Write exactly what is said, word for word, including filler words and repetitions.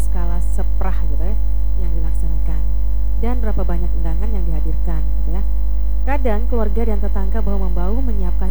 skala seprah gitu ya yang dilaksanakan dan berapa banyak undangan yang dihadirkan gitu ya. Kadang keluarga dan tetangga bahu membahu menyiapkan